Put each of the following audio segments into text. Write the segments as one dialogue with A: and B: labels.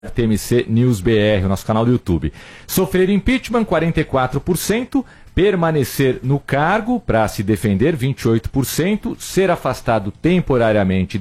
A: TMC News BR, o nosso canal do YouTube. Sofrer impeachment, 44%. Permanecer no cargo para se defender, 28%. Ser afastado temporariamente,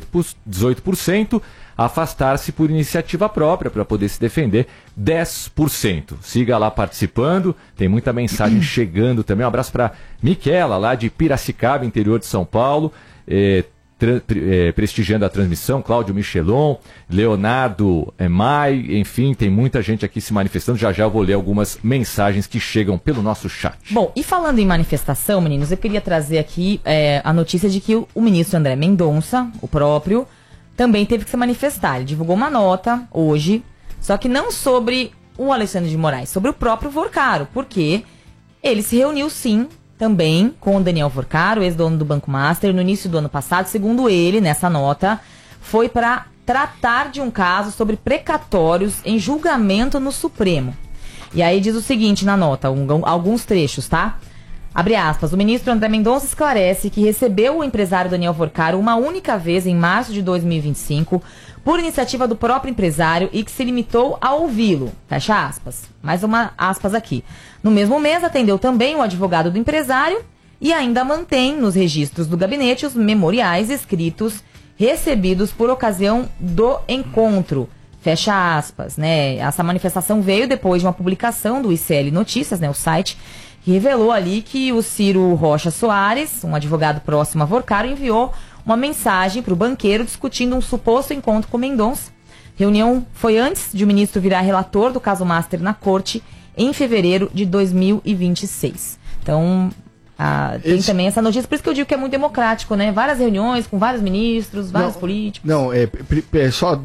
A: 18%. Afastar-se por iniciativa própria para poder se defender, 10%. Siga lá participando, tem muita mensagem chegando também. Um abraço para Miquela, lá de Piracicaba, interior de São Paulo, prestigiando a transmissão, Cláudio Michelon, Leonardo Mai, enfim, tem muita gente aqui se manifestando. Já eu vou ler algumas mensagens que chegam pelo nosso chat.
B: Bom, e falando em manifestação, meninos, eu queria trazer aqui a notícia de que o ministro André Mendonça, o próprio, também teve que se manifestar. Ele divulgou uma nota hoje, só que não sobre o Alexandre de Moraes, sobre o próprio Vorcaro, porque ele se reuniu sim também com o Daniel Vorcaro, ex-dono do Banco Master, no início do ano passado. Segundo ele, nessa nota, foi para tratar de um caso sobre precatórios em julgamento no Supremo. E aí diz o seguinte na nota, alguns trechos, tá? Abre aspas, o ministro André Mendonça esclarece que recebeu o empresário Daniel Vorcaro uma única vez em março de 2025, por iniciativa do próprio empresário e que se limitou a ouvi-lo. Fecha aspas. Mais uma aspas aqui. No mesmo mês, atendeu também o advogado do empresário e ainda mantém nos registros do gabinete os memoriais escritos recebidos por ocasião do encontro. Fecha aspas, né? Essa manifestação veio depois de uma publicação do ICL Notícias, né, o site, que revelou ali que o Ciro Rocha Soares, um advogado próximo a Vorcaro, enviou uma mensagem para o banqueiro discutindo um suposto encontro com Mendonça. Reunião foi antes de o ministro virar relator do caso Master na corte em fevereiro de 2026. Então, tem também essa notícia, por isso que eu digo que é muito democrático, né? Várias reuniões com vários ministros, vários políticos.
C: Não, só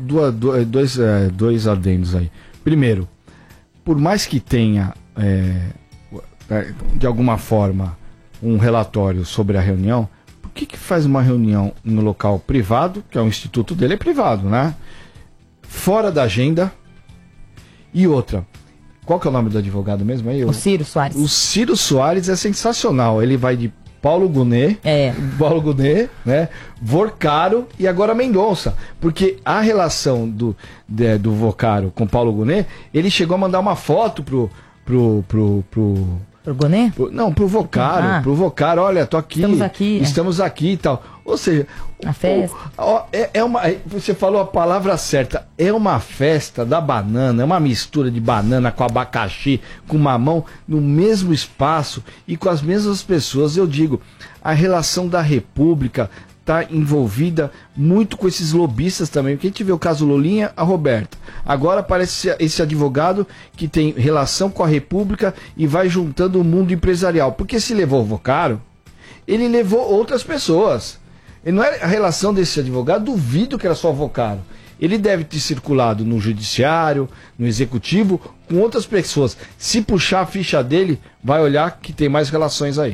C: dois adendos aí. Primeiro, por mais que tenha, de alguma forma, um relatório sobre a reunião, por que faz uma reunião no local privado, que é o instituto dele, é privado, né? Fora da agenda. E outra, qual que é o nome do advogado mesmo aí?
B: O Ciro Soares. O
C: Ciro Soares é sensacional, ele vai de Paulo Gonet, né? Vorcaro e agora Mendonça, porque a relação do Vorcaro com Paulo Gonet, ele chegou a mandar uma foto pro
B: Gonet?
C: Pro Vorcaro, pro Vorcaro, olha, tô aqui, estamos aqui e tal. Ou seja,
B: a festa.
C: Você falou a palavra certa, é uma festa da banana, é uma mistura de banana com abacaxi, com mamão, no mesmo espaço e com as mesmas pessoas. Eu digo, a relação da República está envolvida muito com esses lobistas também, porque a gente vê o caso Lulinha, a Roberta. Agora aparece esse advogado que tem relação com a República e vai juntando o mundo empresarial. Porque se levou o Vorcaro, ele levou outras pessoas. E não é a relação desse advogado, duvido que era só o Vorcaro. Ele deve ter circulado no judiciário, no executivo, com outras pessoas. Se puxar a ficha dele, vai olhar que tem mais relações aí.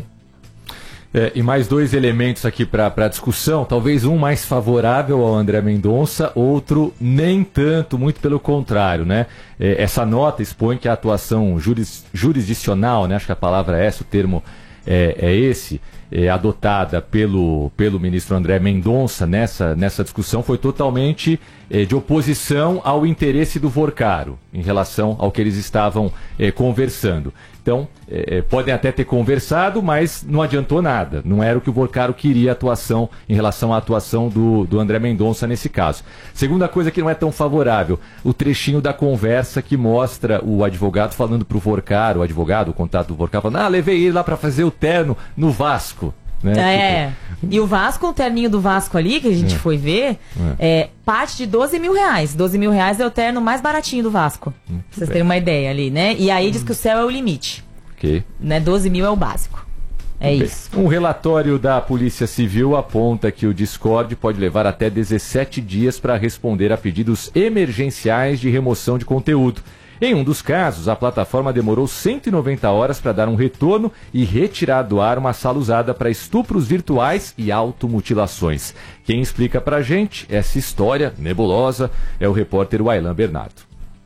A: E mais dois elementos aqui para a discussão, talvez um mais favorável ao André Mendonça, outro nem tanto, muito pelo contrário, né? Essa nota expõe que a atuação jurisdicional, né? Acho que a palavra é essa, o termo é esse, adotada pelo ministro André Mendonça nessa discussão foi totalmente de oposição ao interesse do Vorcaro em relação ao que eles estavam conversando. Então, podem até ter conversado, mas não adiantou nada. Não era o que o Vorcaro queria atuação em relação à atuação do André Mendonça nesse caso. Segunda coisa que não é tão favorável, o trechinho da conversa que mostra o advogado falando para o Vorcaro, o contato do Vorcaro, falando, levei ele lá para fazer o terno no Vasco. Né?
B: E o Vasco, o terninho do Vasco ali, que a gente foi ver, parte de R$12 mil. R$12 mil é o terno mais baratinho do Vasco. Pra vocês terem uma ideia ali, né? E aí diz que o céu é o limite. Né? 12 mil é o básico. Isso.
A: Um relatório da Polícia Civil aponta que o Discord pode levar até 17 dias para responder a pedidos emergenciais de remoção de conteúdo. Em um dos casos, a plataforma demorou 190 horas para dar um retorno e retirar do ar uma sala usada para estupros virtuais e automutilações. Quem explica para a gente essa história nebulosa é o repórter Wailan Bernardo.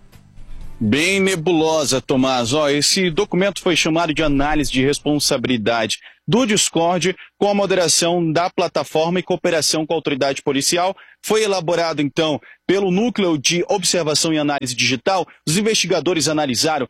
D: Bem nebulosa, Tomás. Esse documento foi chamado de análise de responsabilidade do Discord com a moderação da plataforma e cooperação com a autoridade policial. Foi elaborado, então, pelo Núcleo de Observação e Análise Digital. Os investigadores analisaram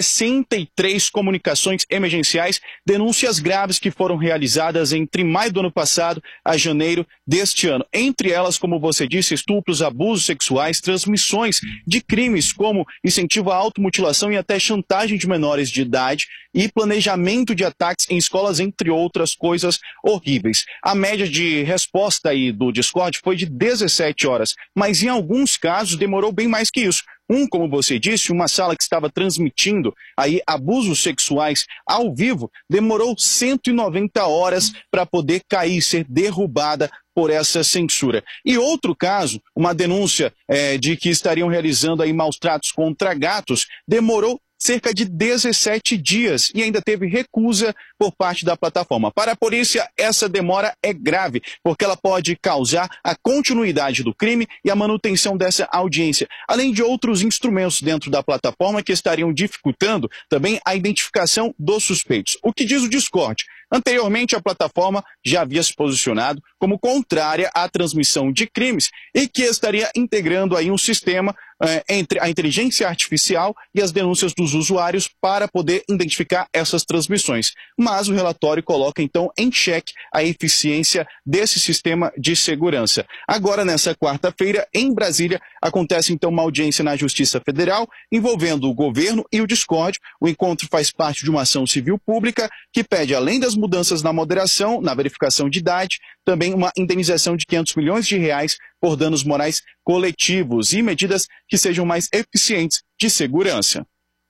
D: 63 comunicações emergenciais, denúncias graves que foram realizadas entre maio do ano passado a janeiro deste ano. Entre elas, como você disse, estupros, abusos sexuais, transmissões de crimes como incentivo à automutilação e até chantagem de menores de idade e planejamento de ataques em escolas, entre outras coisas horríveis. A média de resposta aí do Discord foi de 17 horas, mas em alguns casos demorou bem mais que isso. Como você disse, uma sala que estava transmitindo aí abusos sexuais ao vivo, demorou 190 horas para poder cair, ser derrubada por essa censura. E outro caso, uma denúncia de que estariam realizando aí maus tratos contra gatos, demorou cerca de 17 dias e ainda teve recusa por parte da plataforma. Para a polícia, essa demora é grave, porque ela pode causar a continuidade do crime e a manutenção dessa audiência, além de outros instrumentos dentro da plataforma que estariam dificultando também a identificação dos suspeitos. O que diz o Discord? Anteriormente, a plataforma já havia se posicionado como contrária à transmissão de crimes e que estaria integrando aí um sistema entre a inteligência artificial e as denúncias dos usuários para poder identificar essas transmissões. Mas o relatório coloca, então, em xeque a eficiência desse sistema de segurança. Agora, nessa quarta-feira, em Brasília, acontece, então, uma audiência na Justiça Federal envolvendo o governo e o Discord. O encontro faz parte de uma ação civil pública que pede, além das mudanças na moderação, na verificação de idade, também uma indenização de R$500 milhões por danos morais coletivos e medidas que sejam mais eficientes de segurança.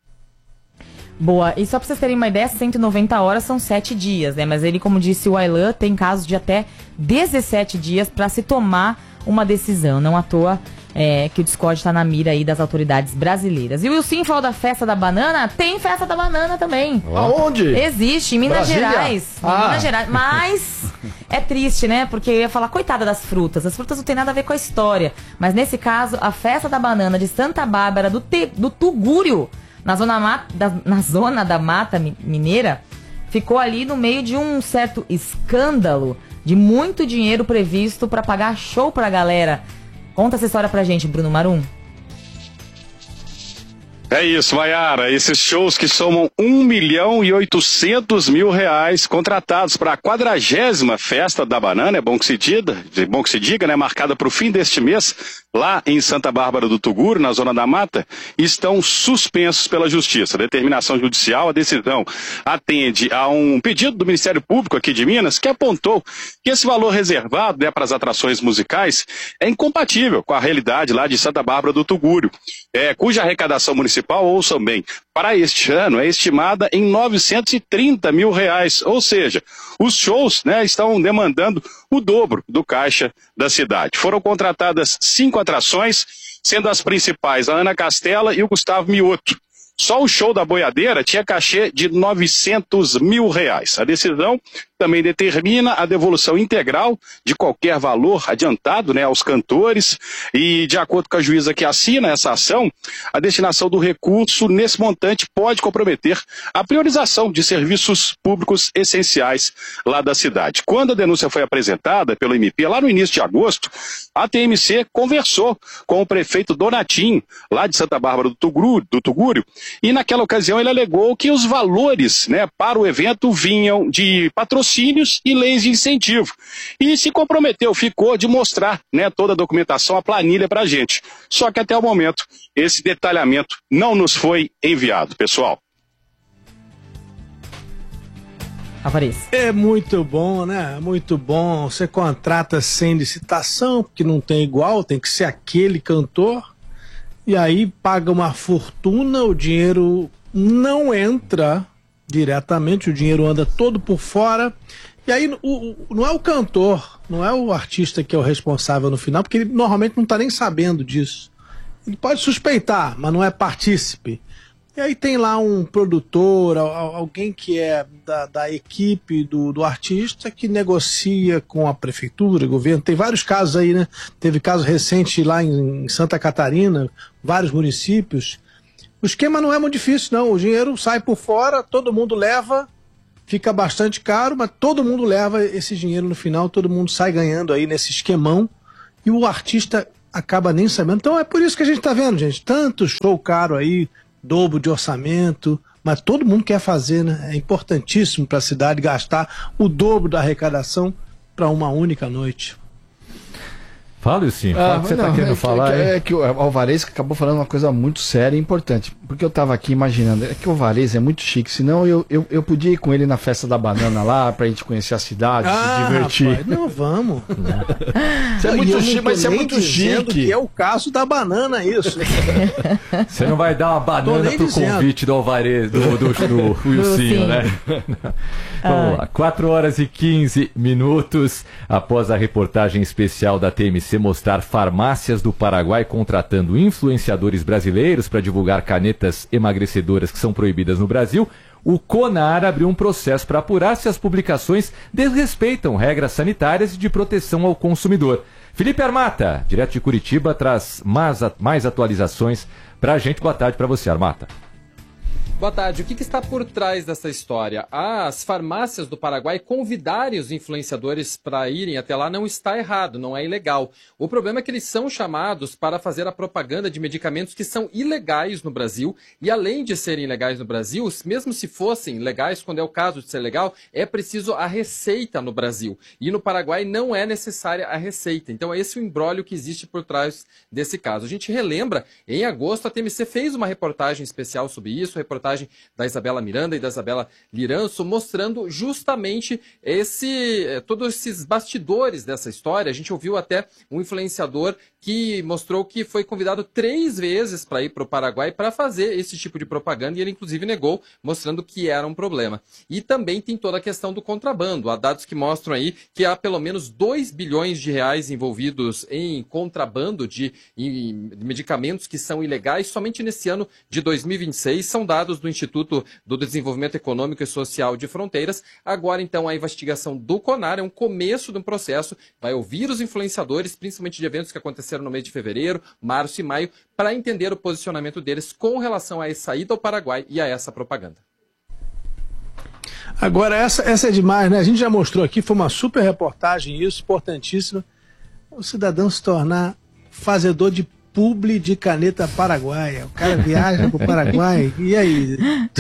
B: Boa, e só para vocês terem uma ideia, 190 horas são 7 dias, né? Mas ele, como disse o Aylan, tem casos de até 17 dias para se tomar uma decisão. Não à toa que o Discord está na mira aí das autoridades brasileiras. E o Wilson falou da festa da banana, tem festa da banana também.
C: Aonde?
B: Existe, em Minas
C: Brasília?
B: Gerais. Em Minas Gerais. Mas é triste, né? Porque eu ia falar, coitada das frutas. As frutas não tem nada a ver com a história. Mas nesse caso, a festa da banana de Santa Bárbara do Tugúrio, na zona da Mata Mineira, ficou ali no meio de um certo escândalo de muito dinheiro previsto para pagar show pra galera. Conta essa história pra gente, Bruno Marum.
E: É isso, Maiara. Esses shows que somam R$1.800.000 contratados para a 40ª Festa da Banana, é bom que se diga, né? Marcada para o fim deste mês, lá em Santa Bárbara do Tugúrio, na Zona da Mata, estão suspensos pela Justiça. Determinação judicial, a decisão atende a um pedido do Ministério Público aqui de Minas, que apontou que esse valor reservado, né, para as atrações musicais é incompatível com a realidade lá de Santa Bárbara do Tugúrio, cuja arrecadação municipal, ouçam bem, para este ano é estimada em R$930 mil, ou seja, os shows, né, estão demandando o dobro do caixa da cidade. Foram contratadas 5 atrações, sendo as principais a Ana Castela e o Gustavo Mioto. Só o show da boiadeira tinha cachê de R$900 mil. A decisão também determina a devolução integral de qualquer valor adiantado, né, aos cantores e, de acordo com a juíza que assina essa ação, a destinação do recurso nesse montante pode comprometer a priorização de serviços públicos essenciais lá da cidade. Quando a denúncia foi apresentada pelo MP lá no início de agosto, a TMC conversou com o prefeito Donatinho, lá de Santa Bárbara do Tugúrio, e naquela ocasião ele alegou que os valores, né, para o evento vinham de patrocínios e leis de incentivo. E se comprometeu, ficou de mostrar, né, toda a documentação, a planilha para a gente. Só que até o momento esse detalhamento não nos foi enviado, pessoal.
B: Aparece.
F: É muito bom, né? Muito bom. Você contrata sem licitação, porque não tem igual, tem que ser aquele cantor. E aí paga uma fortuna, o dinheiro não entra diretamente, o dinheiro anda todo por fora. E aí não é o cantor, não é o artista que é o responsável no final, porque ele normalmente não está nem sabendo disso. Ele pode suspeitar, mas não é partícipe. E aí tem lá um produtor, alguém que é da equipe do artista, que negocia com a prefeitura, governo. Tem vários casos aí, né? Teve caso recente lá em Santa Catarina, vários municípios. O esquema não é muito difícil, não. O dinheiro sai por fora, todo mundo leva fica bastante caro, mas todo mundo leva esse dinheiro no final, todo mundo sai ganhando aí nesse esquemão, e o artista acaba nem sabendo. Então é por isso que a gente tá vendo, gente, tanto show caro aí, dobro de orçamento, mas todo mundo quer fazer, né? É importantíssimo para a cidade gastar o dobro da arrecadação para uma única noite.
A: Fala, Ilcinho, fala o que você está querendo falar.
C: É que o Alvarez acabou falando uma coisa muito séria e importante, porque eu estava aqui imaginando, é que o Alvarez é muito chique, senão eu podia ir com ele na festa da banana lá, pra gente conhecer a cidade, se divertir.
F: Rapaz, não, vamos.
C: Você é muito chique, mas você é muito chique.
F: Que é o caso da banana, isso.
A: Você não vai dar uma banana pro convite do Alvarez, do Ilcinho, né? Vamos lá, 4h15 após a reportagem especial da TMC mostrar farmácias do Paraguai contratando influenciadores brasileiros para divulgar canetas emagrecedoras que são proibidas no Brasil, o CONAR abriu um processo para apurar se as publicações desrespeitam regras sanitárias e de proteção ao consumidor. Felipe Armata, direto de Curitiba, traz mais atualizações para a gente. Boa tarde para você, Armata.
G: Boa tarde. O que está por trás dessa história? As farmácias do Paraguai convidarem os influenciadores para irem até lá não está errado, não é ilegal. O problema é que eles são chamados para fazer a propaganda de medicamentos que são ilegais no Brasil e, além de serem ilegais no Brasil, mesmo se fossem legais, quando é o caso de ser legal, é preciso a receita no Brasil. E no Paraguai não é necessária a receita. Então é esse o imbróglio que existe por trás desse caso. A gente relembra, em agosto a TMC fez uma reportagem especial sobre isso, reportagem da Isabela Miranda e da Isabela Liranço, mostrando justamente todos esses bastidores dessa história. A gente ouviu até um influenciador que mostrou que foi convidado 3 vezes para ir para o Paraguai para fazer esse tipo de propaganda, e ele inclusive negou, mostrando que era um problema. E também tem toda a questão do contrabando. Há dados que mostram aí que há pelo menos 2 bilhões de reais envolvidos em contrabando de medicamentos que são ilegais somente nesse ano de 2026. São dados do Instituto do Desenvolvimento Econômico e Social de Fronteiras. Agora, então, a investigação do CONAR é um começo de um processo, vai ouvir os influenciadores, principalmente de eventos que aconteceram no mês de fevereiro, março e maio, para entender o posicionamento deles com relação a essa ida ao Paraguai e a essa propaganda.
F: Agora, essa é demais, né? A gente já mostrou aqui, foi uma super reportagem, isso, importantíssimo. O cidadão se tornar fazedor de publi de caneta paraguaia. O cara viaja pro Paraguai. E aí?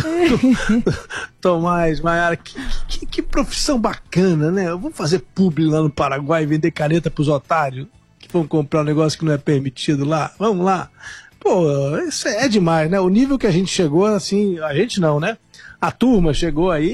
F: Tomás, Maiara, que profissão bacana, né? Eu vou fazer publi lá no Paraguai e vender caneta pros otários que vão comprar um negócio que não é permitido lá. Vamos lá. Pô, isso é demais, né? O nível que a gente chegou, assim, a gente não, né? A turma chegou aí,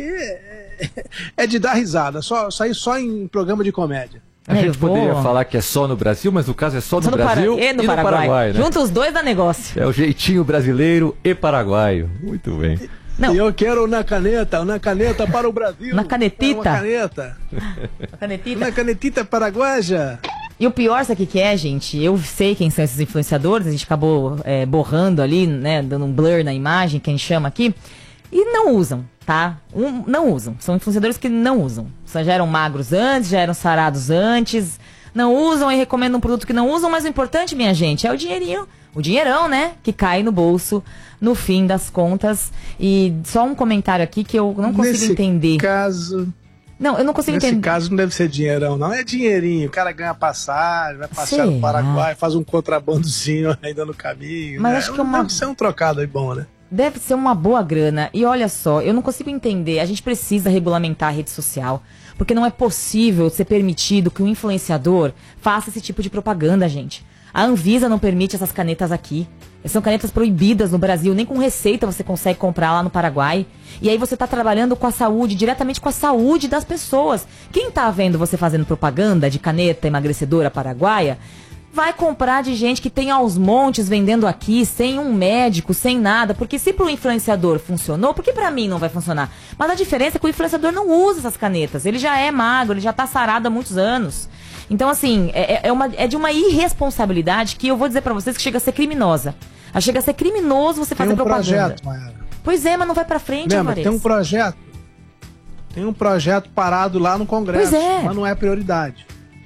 F: é de dar risada. Sair só em programa de comédia.
A: A gente poderia falar que é só no Brasil, mas no caso é só no Brasil
B: e no Paraguai, né? Junta os dois dá negócio.
A: É o jeitinho brasileiro e paraguaio. Muito bem.
F: Não. E eu quero na caneta para o Brasil.
B: Na canetita.
F: Uma caneta. Na canetita paraguaia.
B: E o pior, sabe o que é, gente? Eu sei quem são esses influenciadores, a gente acabou borrando ali, né, dando um blur na imagem, que a gente chama aqui, e não usam, tá? Não usam. São influenciadores que não usam. Já eram magros antes, já eram sarados antes, não usam e recomendam um produto que não usam, mas o importante, minha gente, é o dinheirinho, o dinheirão, né, que cai no bolso no fim das contas. E só um comentário aqui que eu não consigo entender. Não, eu não consigo entender.
F: Nesse caso não deve ser dinheirão, não. É dinheirinho. O cara ganha passagem, vai passear no Paraguai, faz um contrabandozinho ainda no caminho.
B: Mas
F: né?
B: acho que
F: deve ser um trocado aí bom, né?
B: Deve ser uma boa grana. E olha só, eu não consigo entender. A gente precisa regulamentar a rede social. Porque não é possível ser permitido que o influenciador faça esse tipo de propaganda, gente. A Anvisa não permite essas canetas aqui. São canetas proibidas no Brasil. Nem com receita você consegue comprar lá no Paraguai. E aí você está trabalhando com a saúde, diretamente com a saúde das pessoas. Quem está vendo você fazendo propaganda de caneta emagrecedora paraguaia, vai comprar de gente que tem aos montes vendendo aqui, sem um médico, sem nada. Porque se pro influenciador funcionou, por que pra mim não vai funcionar? Mas a diferença é que o influenciador não usa essas canetas. Ele já é magro, ele já tá sarado há muitos anos. Então, assim, é de uma irresponsabilidade que eu vou dizer pra vocês que chega a ser criminosa. Chega a ser criminoso você fazer propaganda.
F: Tem um projeto, Maiara.
B: Pois é, mas não vai pra frente,
F: Lembra, tem um projeto. Tem um projeto parado lá no Congresso, mas não é prioridade.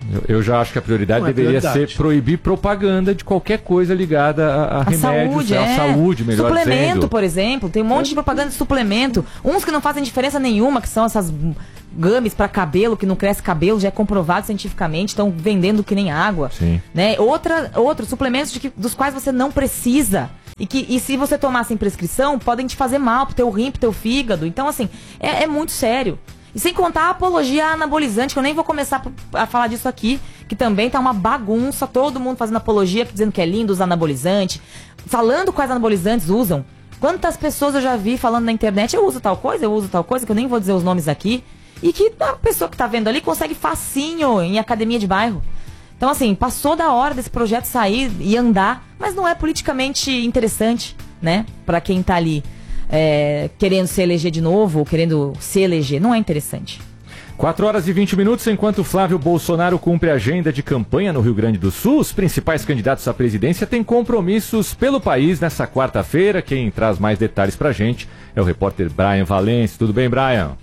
A: Eu já acho que a prioridade deveria ser proibir propaganda de qualquer coisa ligada a remédios, à saúde, melhor
B: suplemento,
A: dizendo.
B: Por exemplo, tem um monte de propaganda de suplemento, uns que não fazem diferença nenhuma, que são essas gummies para cabelo, que não cresce cabelo, já é comprovado cientificamente, estão vendendo que nem água.
A: Sim.
B: Né? Outros suplementos dos quais você não precisa. E se você tomar sem prescrição, podem te fazer mal pro teu rim, pro teu fígado. Então, assim, é muito sério. E sem contar a apologia anabolizante, que eu nem vou começar a falar disso aqui, que também tá uma bagunça, todo mundo fazendo apologia, dizendo que é lindo usar anabolizante, falando quais anabolizantes usam. Quantas pessoas eu já vi falando na internet, eu uso tal coisa, que eu nem vou dizer os nomes aqui, e que a pessoa que tá vendo ali consegue facinho em academia de bairro. Então, assim, passou da hora desse projeto sair e andar, mas não é politicamente interessante, né, pra quem tá ali. Querendo se eleger de novo, ou querendo se eleger, não é interessante.
A: 4 horas e 20 minutos, enquanto Flávio Bolsonaro cumpre a agenda de campanha no Rio Grande do Sul, os principais candidatos à presidência têm compromissos pelo país nessa quarta-feira. Quem traz mais detalhes pra gente é o repórter Brian Valence. Tudo bem, Brian?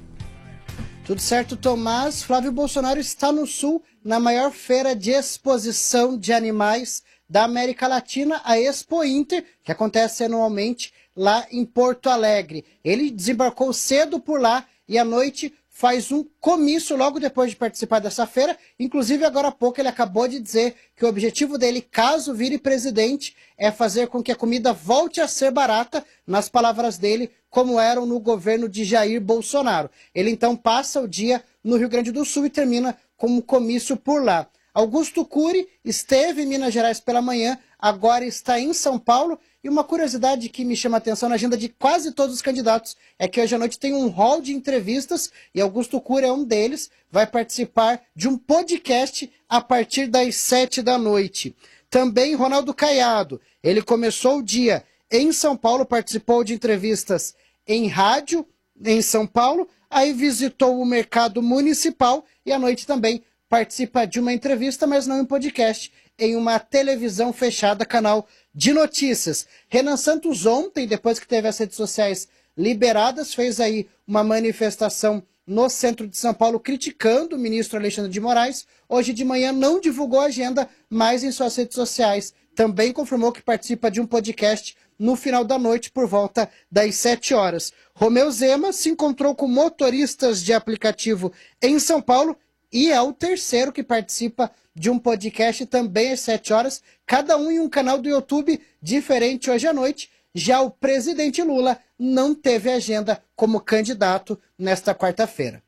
H: Tudo certo, Tomás. Flávio Bolsonaro está no Sul, na maior feira de exposição de animais da América Latina, a Expo Inter, que acontece anualmente lá em Porto Alegre. Ele desembarcou cedo por lá e à noite faz um comício logo depois de participar dessa feira. Inclusive, agora há pouco ele acabou de dizer que o objetivo dele, caso vire presidente, é fazer com que a comida volte a ser barata, nas palavras dele, como eram no governo de Jair Bolsonaro. Ele então passa o dia no Rio Grande do Sul e termina com um comício por lá. Augusto Cury esteve em Minas Gerais pela manhã, agora está em São Paulo. E uma curiosidade que me chama a atenção na agenda de quase todos os candidatos é que hoje à noite tem um hall de entrevistas e Augusto Cury é um deles, vai participar de um podcast a partir das 7 da noite. Também Ronaldo Caiado, ele começou o dia em São Paulo, participou de entrevistas em rádio em São Paulo, aí visitou o mercado municipal e à noite também participa de uma entrevista, mas não em podcast, em uma televisão fechada, canal de notícias. Renan Santos ontem, depois que teve as redes sociais liberadas, fez aí uma manifestação no centro de São Paulo criticando o ministro Alexandre de Moraes. Hoje de manhã não divulgou a agenda, mas em suas redes sociais também confirmou que participa de um podcast no final da noite por volta das 7 horas. Romeu Zema se encontrou com motoristas de aplicativo em São Paulo e é o terceiro que participa de um podcast também às 7 horas, cada um em um canal do YouTube diferente hoje à noite. Já o presidente Lula não teve agenda como candidato nesta quarta-feira.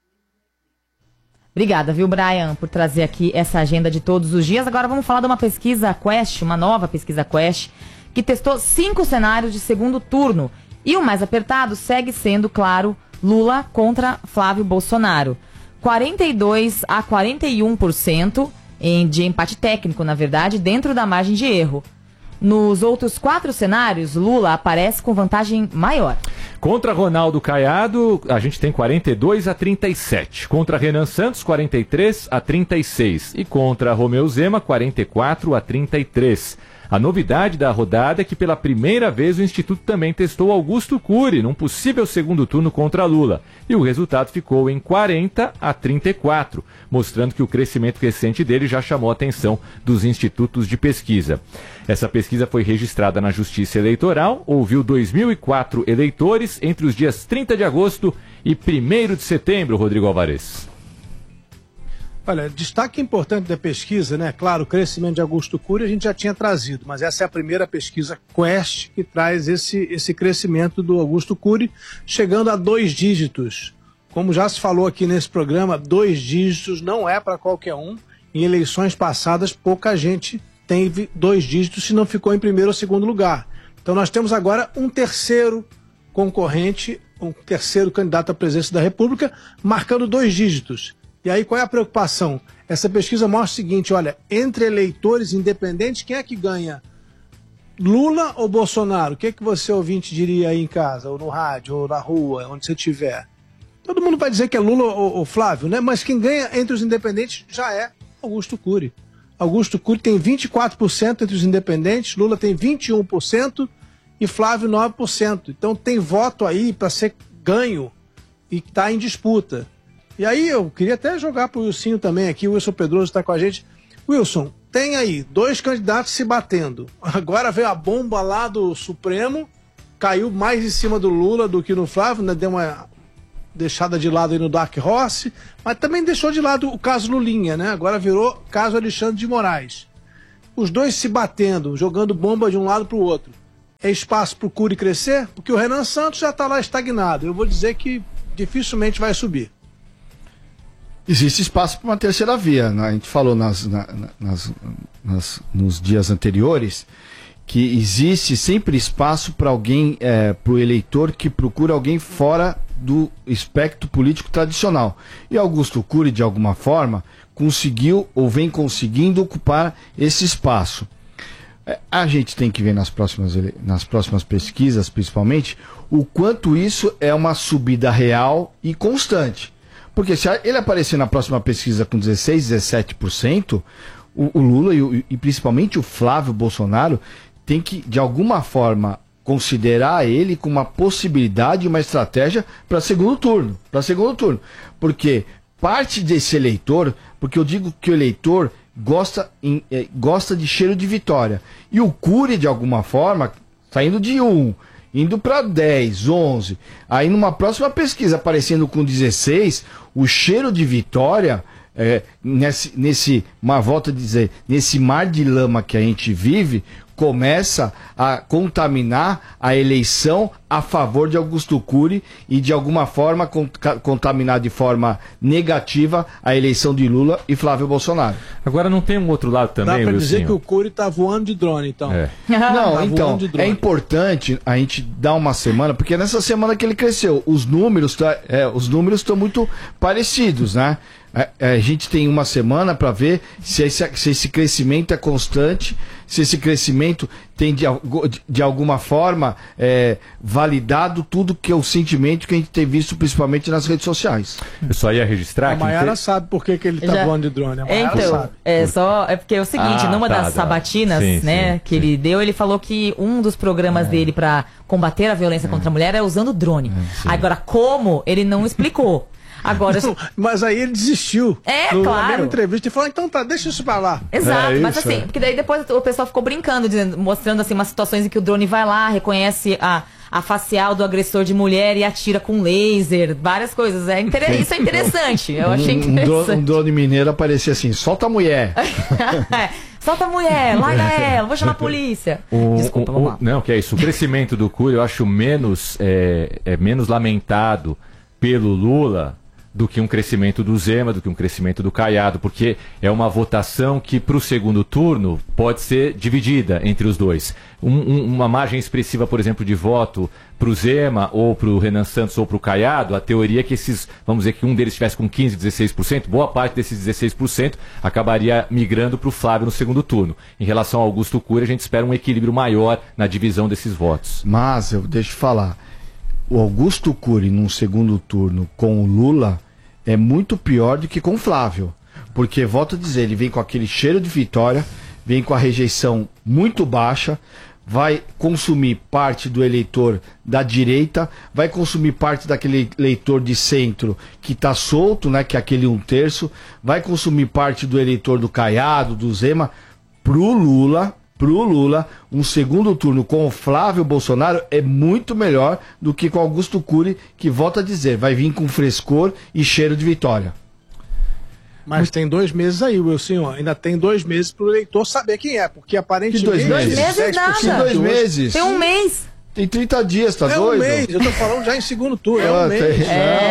B: Obrigada, viu, Brian, por trazer aqui essa agenda de todos os dias. Agora vamos falar de uma pesquisa Quest, uma nova pesquisa Quest, que testou 5 cenários de segundo turno. E o mais apertado segue sendo, claro, Lula contra Flávio Bolsonaro. 42% a 41% de empate técnico, na verdade, dentro da margem de erro. Nos outros 4 cenários, Lula aparece com vantagem maior.
A: Contra Ronaldo Caiado, a gente tem 42 a 37. Contra Renan Santos, 43 a 36. E contra Romeu Zema, 44 a 33. A novidade da rodada é que pela primeira vez o Instituto também testou Augusto Cury num possível segundo turno contra Lula. E o resultado ficou em 40 a 34, mostrando que o crescimento recente dele já chamou a atenção dos institutos de pesquisa. Essa pesquisa foi registrada na Justiça Eleitoral, ouviu 2.004 eleitores entre os dias 30 de agosto e 1º de setembro, Rodrigo Alvarez.
F: Olha, destaque importante da pesquisa, né? Claro, o crescimento de Augusto Cury a gente já tinha trazido, mas essa é a primeira pesquisa Quest que traz esse crescimento do Augusto Cury, chegando a 2 dígitos. Como já se falou aqui nesse programa, 2 dígitos não é para qualquer um. Em eleições passadas, pouca gente teve 2 dígitos se não ficou em primeiro ou segundo lugar. Então nós temos agora um terceiro concorrente, um terceiro candidato à presidência da República, marcando 2 dígitos. E aí qual é a preocupação? Essa pesquisa mostra o seguinte, olha, entre eleitores independentes, quem é que ganha? Lula ou Bolsonaro? O que é que você, ouvinte, diria aí em casa, ou no rádio, ou na rua, onde você estiver? Todo mundo vai dizer que é Lula ou Flávio, né? Mas quem ganha entre os independentes já é Augusto Cury. Augusto Cury tem 24% entre os independentes, Lula tem 21% e Flávio 9%. Então tem voto aí para ser ganho e está em disputa. E aí eu queria até jogar pro Wilson também aqui, o Wilson Pedroso está com a gente. Wilson, tem aí 2 candidatos se batendo. Agora veio a bomba lá do Supremo, caiu mais em cima do Lula do que no Flávio, né? Deu uma deixada de lado aí no Dark Horse, mas também deixou de lado o caso Lulinha, né? Agora virou caso Alexandre de Moraes. Os dois se batendo, jogando bomba de um lado pro outro. É espaço pro Cury crescer? Porque o Renan Santos já tá lá estagnado. Eu vou dizer que dificilmente vai subir.
C: Existe espaço para uma terceira via. Né? A gente falou nos dias anteriores que existe sempre espaço para alguém, para o eleitor que procura alguém fora do espectro político tradicional. E Augusto Cury, de alguma forma, conseguiu ou vem conseguindo ocupar esse espaço. A gente tem que ver nas próximas pesquisas, principalmente, o quanto isso é uma subida real e constante. Porque se ele aparecer na próxima pesquisa com 16, 17%, o Lula e principalmente o Flávio Bolsonaro tem que, de alguma forma, considerar ele como uma possibilidade, uma estratégia para segundo turno. Porque parte desse eleitor, porque eu digo que o eleitor gosta de cheiro de vitória. E o Cury, de alguma forma, saindo de 1, indo para 10, 11, aí numa próxima pesquisa aparecendo com 16, o cheiro de vitória, nesse mar de lama que a gente vive, começa a contaminar a eleição a favor de Augusto Cury e de alguma forma contaminar de forma negativa a eleição de Lula e Flávio Bolsonaro.
A: Agora não tem um outro lado também,
F: dá pra dizer que o Cury tá voando de drone, então.
C: Não,
F: tá
C: então,
F: de drone.
C: é importante a gente dar uma semana, porque é nessa semana que ele cresceu, os números estão muito parecidos, né? A gente tem uma semana para ver se esse crescimento é constante, se esse crescimento tem de alguma forma validado tudo que é o sentimento que a gente tem visto principalmente nas redes sociais.
A: Eu só ia registrar
F: A Maiara sabe por que ele tá voando de drone. A Maiara sabe.
B: É porque é o seguinte, numa das sabatinas, que ele deu, ele falou que um dos programas dele para combater a violência contra a mulher é usando drone. Agora, como, ele não explicou. Agora,
F: mas aí ele desistiu.
B: Claro.
F: Na mesma entrevista e falou, então tá, deixa isso pra lá.
B: Exato, mas assim, porque daí depois o pessoal ficou brincando, mostrando assim umas situações em que o drone vai lá, reconhece a facial do agressor de mulher e atira com laser, várias coisas. Isso é interessante, eu achei interessante.
C: Um drone mineiro aparecia assim, solta a mulher.
B: Solta a mulher, larga ela, vou chamar a polícia. Desculpa, vamos lá.
A: Não, que é isso, o crescimento do Cury eu acho menos lamentado pelo Lula do que um crescimento do Zema, do que um crescimento do Caiado, porque é uma votação que para o segundo turno pode ser dividida entre os dois. Uma margem expressiva, por exemplo, de voto para o Zema ou para o Renan Santos ou para o Caiado, a teoria é que vamos dizer que um deles estivesse com 15%, 16%, boa parte desses 16% acabaria migrando para o Flávio no segundo turno. Em relação ao Augusto Cury, a gente espera um equilíbrio maior na divisão desses votos.
C: Mas, deixa eu falar, o Augusto Cury num segundo turno com o Lula é muito pior do que com o Flávio. Porque, volto a dizer, ele vem com aquele cheiro de vitória, vem com a rejeição muito baixa, vai consumir parte do eleitor da direita, vai consumir parte daquele eleitor de centro que está solto, né, que é aquele 1/3, vai consumir parte do eleitor do Caiado, do Zema. Pro Lula, um segundo turno com o Flávio Bolsonaro é muito melhor do que com Augusto Cury, que, volta a dizer, vai vir com frescor e cheiro de vitória.
F: Mas tem 2 meses aí, Wilson, ainda tem 2 meses pro eleitor saber quem é, porque aparentemente...
C: Que 2 meses?
B: 2 meses nada.
C: 2 meses?
B: Tem um mês.
C: Tem 30 dias, tá doido?
F: É um mês, eu tô falando já em segundo turno, é um mês.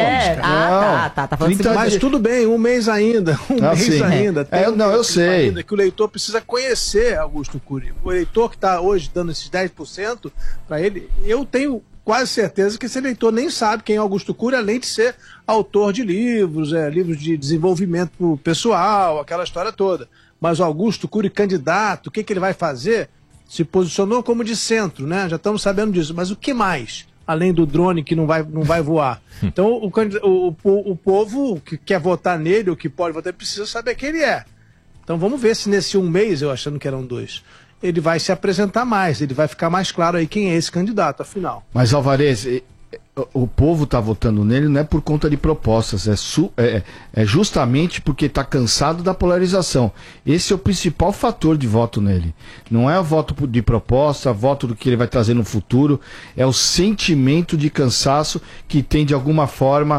B: Tá falando
F: segundo, mas tudo bem, um mês ainda, mês ainda.
C: Eu sei.
F: Ainda, que o eleitor precisa conhecer Augusto Cury. O eleitor que está hoje dando esses 10% para ele, eu tenho quase certeza que esse eleitor nem sabe quem é Augusto Cury, além de ser autor de livros, livros de desenvolvimento pessoal, aquela história toda. Mas o Augusto Cury, candidato, o que ele vai fazer? Se posicionou como de centro, né? Já estamos sabendo disso. Mas o que mais? Além do drone que não vai voar. Então, o povo que quer votar nele, ou que pode votar, precisa saber quem ele é. Então, vamos ver se nesse um mês, eu achando que eram 2, ele vai se apresentar mais, ele vai ficar mais claro aí quem é esse candidato, afinal.
C: Mas, Alvarez, o povo está votando nele não é por conta de propostas, é justamente porque está cansado da polarização. Esse é o principal fator de voto nele. Não é o voto de proposta, voto do que ele vai trazer no futuro, é o sentimento de cansaço que tem de alguma forma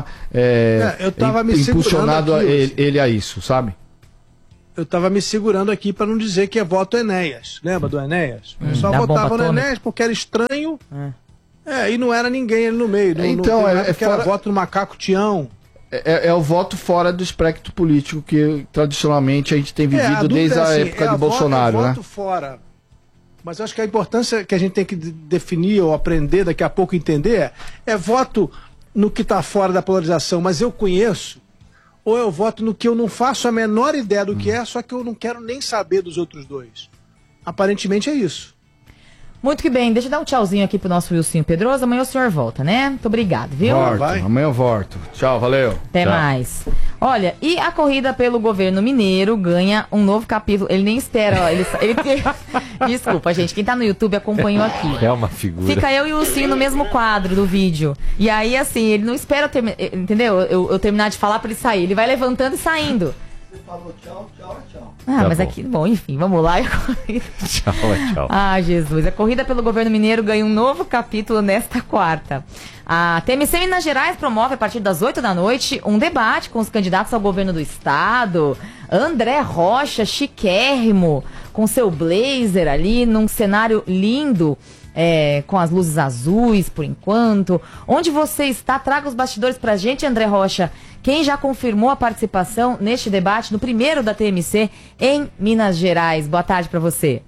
C: impulsionado ele a isso, sabe?
F: Eu estava me segurando aqui para não dizer que é voto Enéas. Lembra do Enéas? O pessoal votava no Enéas porque era estranho. E não era ninguém ali no meio. Era voto do macaco Tião.
C: É o voto fora do espectro político que tradicionalmente a gente tem vivido desde a época de Bolsonaro, né?
F: Voto fora. Mas eu acho que a importância que a gente tem que definir ou aprender, daqui a pouco entender, é voto no que está fora da polarização, mas eu conheço. Ou eu voto no que eu não faço a menor ideia do que é, só que eu não quero nem saber dos outros dois. Aparentemente é isso.
B: Muito que bem, deixa eu dar um tchauzinho aqui pro nosso Wilson Pedroso. Amanhã o senhor volta, né? Muito obrigado, viu?
C: Amanhã eu volto. Tchau, valeu.
B: Até mais. Olha, e a corrida pelo governo mineiro ganha um novo capítulo. Ele nem espera, ó. Desculpa, gente. Quem tá no YouTube acompanhou aqui.
A: É uma figura.
B: Fica eu e o Wilson no mesmo quadro do vídeo. E aí, assim, ele não espera entendeu? Eu terminar de falar pra ele sair. Ele vai levantando e saindo.
C: Você falou tchau.
B: Mas aqui, bom, enfim, vamos lá.
A: Tchau.
B: Ah, Jesus. A corrida pelo governo mineiro ganha um novo capítulo nesta quarta. A TMC Minas Gerais promove, a partir das 8 da noite, um debate com os candidatos ao governo do estado. André Rocha, chiquérrimo, com seu blazer ali, num cenário lindo, com as luzes azuis, por enquanto. Onde você está? Traga os bastidores pra gente, André Rocha. Quem já confirmou a participação neste debate, no primeiro da TMC, em Minas Gerais? Boa tarde para você.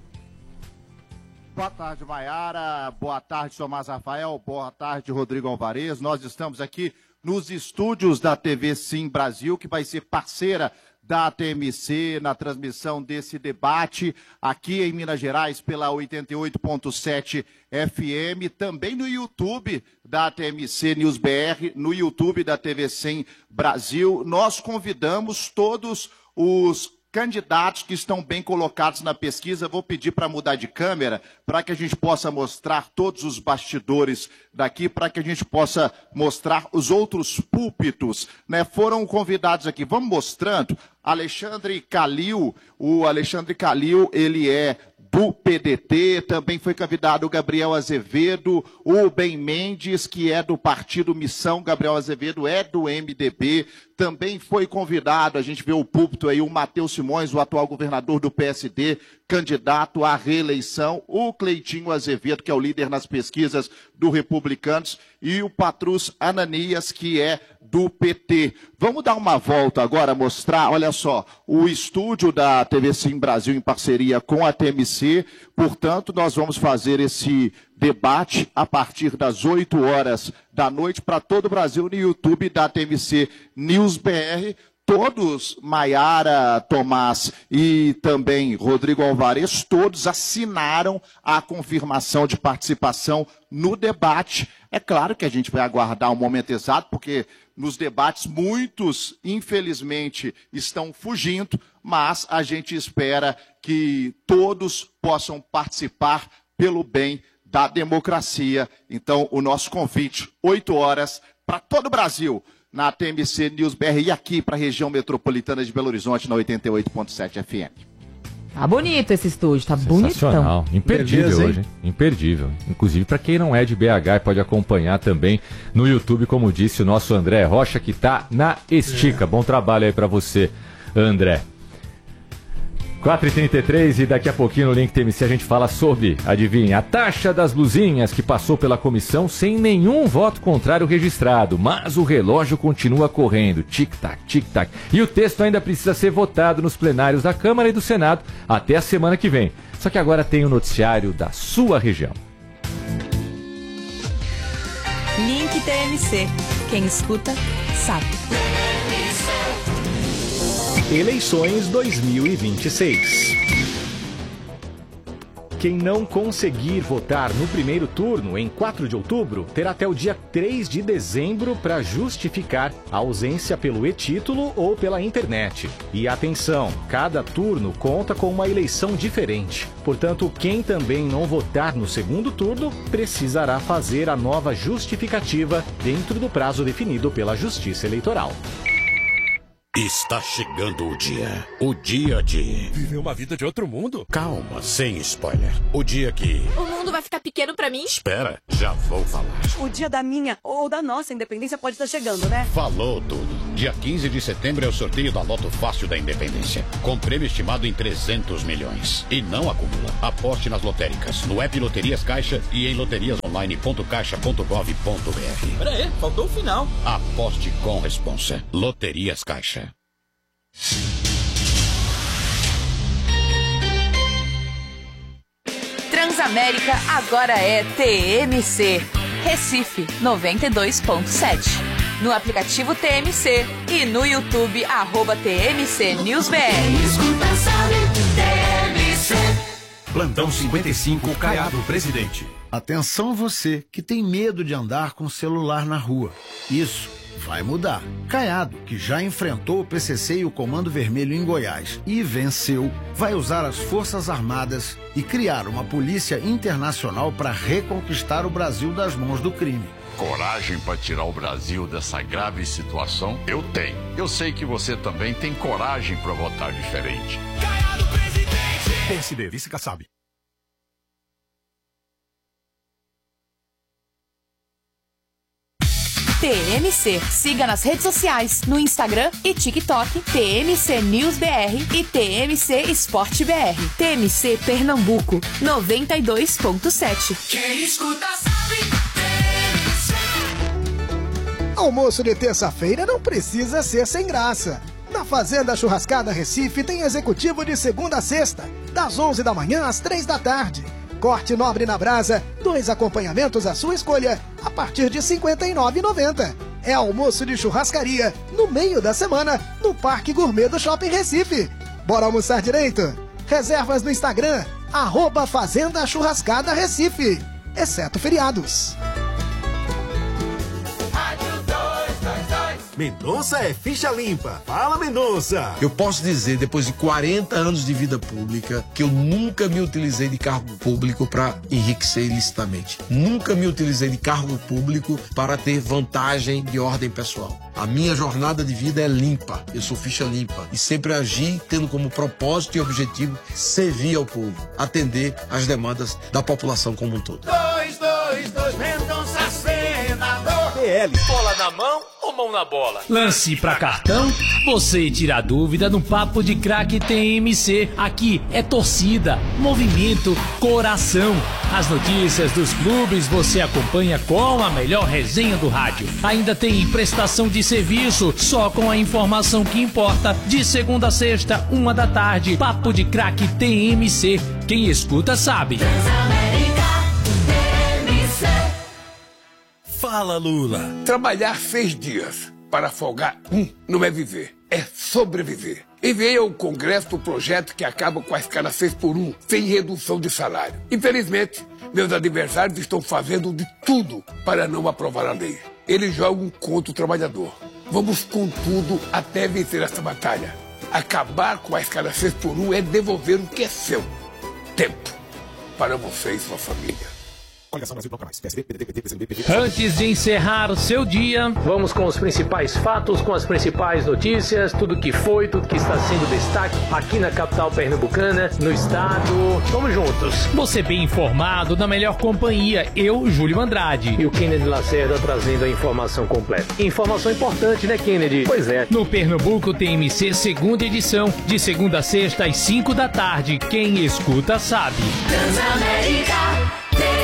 I: Boa tarde, Maiara. Boa tarde, Tomás Rafael. Boa tarde, Rodrigo Alvarez. Nós estamos aqui nos estúdios da TV Sim Brasil, que vai ser parceira da TMC na transmissão desse debate aqui em Minas Gerais pela 88.7 FM, também no YouTube da TMC News BR, no YouTube da TV 100 Brasil. Nós convidamos todos os candidatos que estão bem colocados na pesquisa. Vou pedir para mudar de câmera para que a gente possa mostrar todos os bastidores daqui, para que a gente possa mostrar os outros púlpitos, né? Foram convidados aqui. Vamos mostrando. Alexandre Calil, ele é do PDT, também foi convidado o Gabriel Azevedo, o Ben Mendes, que é do Partido Missão, Gabriel Azevedo é do MDB, também foi convidado, a gente vê o púlpito aí, o Matheus Simões, o atual governador do PSD, candidato à reeleição, o Cleitinho Azevedo, que é o líder nas pesquisas do Republicanos, e o Patrus Ananias, que é do PT. Vamos dar uma volta agora, mostrar, olha só, o estúdio da TV Sim Brasil em parceria com a TMC, portanto, nós vamos fazer esse debate a partir das 8 horas da noite para todo o Brasil no YouTube da TMC News BR. Todos, Maiara, Tomás e também Rodrigo Alvarez, todos assinaram a confirmação de participação no debate. É claro que a gente vai aguardar o momento exato, porque nos debates muitos, infelizmente, estão fugindo, mas a gente espera que todos possam participar pelo bem da democracia. Então, o nosso convite, 8 horas, para todo o Brasil, na TMC News BR e aqui para a região metropolitana de Belo Horizonte, na 88.7 FM.
B: Tá bonito esse estúdio, tá bonitão.
A: Imperdível. Beleza, hoje, hein? Imperdível. Inclusive para quem não é de BH e pode acompanhar também no YouTube, como disse o nosso André Rocha, que tá na estica. Bom trabalho aí para você, André. 4h33 e daqui a pouquinho no Link TMC a gente fala sobre, adivinha, a taxa das luzinhas que passou pela comissão sem nenhum voto contrário registrado, mas o relógio continua correndo, tic-tac, tic-tac. E o texto ainda precisa ser votado nos plenários da Câmara e do Senado até a semana que vem. Só que agora tem o noticiário da sua região.
J: Link TMC. Quem escuta, sabe. Eleições 2026.
K: Quem não conseguir votar no primeiro turno, em 4 de outubro, terá até o dia 3 de dezembro para justificar a ausência pelo e-título ou pela internet. E atenção, cada turno conta com uma eleição diferente. Portanto, quem também não votar no segundo turno precisará fazer a nova justificativa dentro do prazo definido pela Justiça Eleitoral.
L: Está chegando o dia de...
M: Viver uma vida de outro mundo?
L: Calma, sem spoiler. O dia que...
J: O mundo vai ficar pequeno pra mim?
L: Espera, já vou falar.
N: O dia da minha ou da nossa independência pode estar chegando, né?
L: Falou tudo. Dia 15 de setembro é o sorteio da Loto Fácil da Independência, com prêmio estimado em 300 milhões. E não acumula. Aposte nas lotéricas, no app Loterias Caixa e em loteriasonline.caixa.gov.br.
M: Peraí, faltou o final.
L: Aposte com responsa. Loterias Caixa.
J: Transamérica agora é TMC. Recife 92.7. No aplicativo TMC e no YouTube @TMC NewsBR.
O: Plantão 55, Caiado Presidente.
P: Atenção você que tem medo de andar com o celular na rua. Isso vai mudar. Caiado, que já enfrentou o PCC e o Comando Vermelho em Goiás e venceu, vai usar as Forças Armadas e criar uma polícia internacional para reconquistar o Brasil das mãos do crime.
Q: Coragem para tirar o Brasil dessa grave situação? Eu tenho. Eu sei que você também tem coragem para votar diferente.
O: Caiado Presidente! PSD, vice-Kassab.
J: TMC. Siga nas redes sociais, no Instagram e TikTok, TMC News BR e TMC Esporte BR. TMC Pernambuco, 92.7.
O: Quem escuta sabe, TMC.
R: Almoço de terça-feira não precisa ser sem graça. Na Fazenda Churrascada Recife tem executivo de segunda a sexta, das 11 da manhã às 3 da tarde. Corte nobre na brasa, 2 acompanhamentos à sua escolha, a partir de R$ 59,90. É almoço de churrascaria, no meio da semana, no Parque Gourmet do Shopping Recife. Bora almoçar direito? Reservas no Instagram, @Fazenda Churrascada Recife, exceto feriados.
O: Mendonça é ficha limpa. Fala, Mendonça!
S: Eu posso dizer, depois de 40 anos de vida pública, que eu nunca me utilizei de cargo público para enriquecer ilicitamente. Nunca me utilizei de cargo público para ter vantagem de ordem pessoal. A minha jornada de vida é limpa. Eu sou ficha limpa. E sempre agi tendo como propósito e objetivo servir ao povo, atender às demandas da população como um todo.
O: 222, Mendonça senador.
M: PL. Bola na mão ou mão na bola?
T: Lance pra cartão? Você tira a dúvida no Papo de Craque TMC. Aqui é torcida, movimento, coração. As notícias dos clubes você acompanha com a melhor resenha do rádio. Ainda tem prestação de serviço, só com a informação que importa. De segunda a sexta, 1 da tarde. Papo de Craque TMC. Quem escuta sabe.
U: Fala, Lula. Trabalhar 6 dias para folgar não é viver, é sobreviver. Enviei ao Congresso o projeto que acaba com a escala 6x1, sem redução de salário. Infelizmente, meus adversários estão fazendo de tudo para não aprovar a lei. Eles jogam contra o trabalhador. Vamos com tudo até vencer essa batalha. Acabar com a escala 6x1 é devolver o que é seu. Tempo para você e sua família.
T: Antes de encerrar o seu dia, vamos com os principais fatos, com as principais notícias, tudo que foi, tudo que está sendo destaque aqui na capital pernambucana, no estado. Vamos juntos. Você bem informado, na melhor companhia, eu, Júlio Andrade, e o Kennedy Lacerda trazendo a informação completa. Informação importante, né, Kennedy? Pois é. No Pernambuco TMC, segunda edição, de segunda a sexta às 5 da tarde. Quem escuta sabe.
O: Transamérica.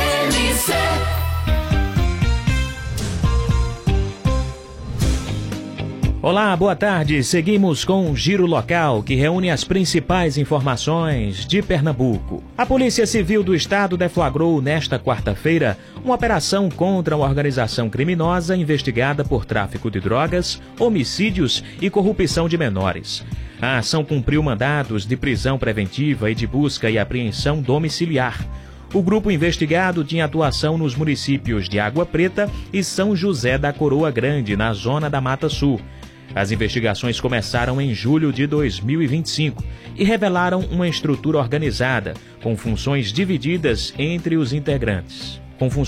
V: Olá, boa tarde. Seguimos com o Giro Local, que reúne as principais informações de Pernambuco. A Polícia Civil do Estado deflagrou nesta quarta-feira uma operação contra uma organização criminosa investigada por tráfico de drogas, homicídios e corrupção de menores. A ação cumpriu mandados de prisão preventiva e de busca e apreensão domiciliar. O grupo investigado tinha atuação nos municípios de Água Preta e São José da Coroa Grande, na zona da Mata Sul. As investigações começaram em julho de 2025 e revelaram uma estrutura organizada, com funções divididas entre os integrantes.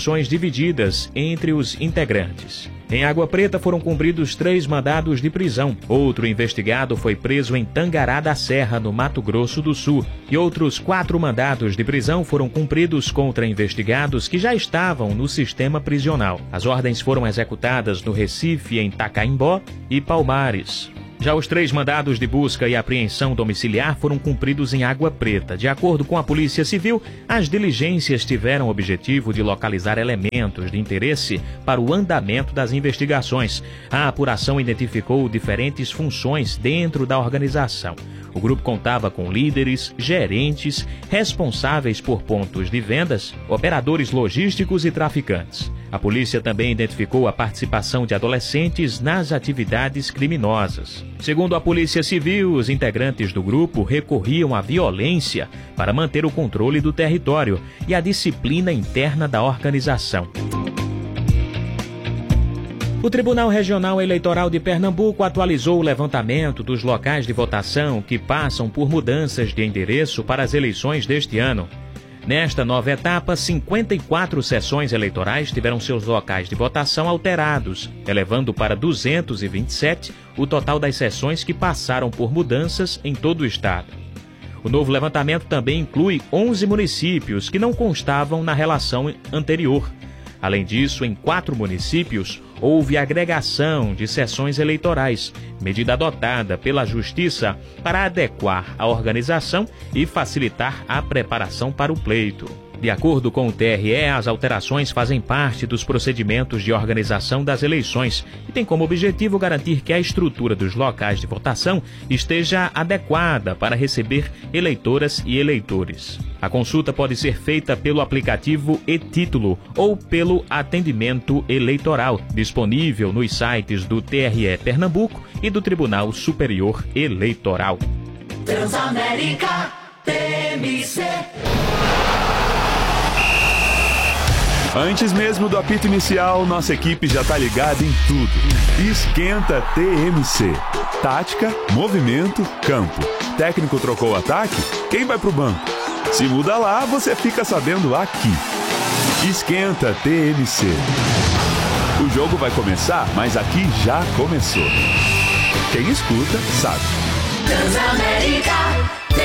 V: Em Água Preta foram cumpridos 3 mandados de prisão. Outro investigado foi preso em Tangará da Serra, no Mato Grosso do Sul. E outros 4 mandados de prisão foram cumpridos contra investigados que já estavam no sistema prisional. As ordens foram executadas no Recife, em Tacaimbó e Palmares. Já os 3 mandados de busca e apreensão domiciliar foram cumpridos em Água Preta. De acordo com a Polícia Civil, as diligências tiveram o objetivo de localizar elementos de interesse para o andamento das investigações. A apuração identificou diferentes funções dentro da organização. O grupo contava com líderes, gerentes, responsáveis por pontos de vendas, operadores logísticos e traficantes. A polícia também identificou a participação de adolescentes nas atividades criminosas. Segundo a Polícia Civil, os integrantes do grupo recorriam à violência para manter o controle do território e a disciplina interna da organização. O Tribunal Regional Eleitoral de Pernambuco atualizou o levantamento dos locais de votação que passam por mudanças de endereço para as eleições deste ano. Nesta nova etapa, 54 sessões eleitorais tiveram seus locais de votação alterados, elevando para 227 o total das sessões que passaram por mudanças em todo o estado. O novo levantamento também inclui 11 municípios que não constavam na relação anterior. Além disso, em 4 municípios, houve agregação de sessões eleitorais, medida adotada pela Justiça para adequar a organização e facilitar a preparação para o pleito. De acordo com o TRE, as alterações fazem parte dos procedimentos de organização das eleições e tem como objetivo garantir que a estrutura dos locais de votação esteja adequada para receber eleitoras e eleitores. A consulta pode ser feita pelo aplicativo e-Título ou pelo atendimento eleitoral, disponível nos sites do TRE Pernambuco e do Tribunal Superior Eleitoral.
O: Transamérica TMC.
D: Antes mesmo do apito inicial, nossa equipe já tá ligada em tudo. Esquenta TMC. Tática, movimento, campo. Técnico trocou o ataque? Quem vai pro banco? Se muda lá, você fica sabendo aqui. Esquenta TMC. O jogo vai começar, mas aqui já começou. Quem escuta, sabe.
O: Transamérica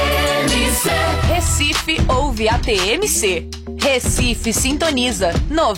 O: TMC.
J: Recife ouve a TMC. Recife sintoniza